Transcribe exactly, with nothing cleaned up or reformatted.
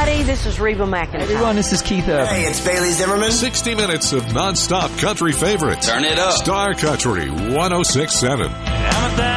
everybody. This is Reba McEntire. Everyone, this is Keith Urban. Hey, it's Bailey Zimmerman. sixty minutes of nonstop country favorites. Turn it up. Star Country one oh six point seven.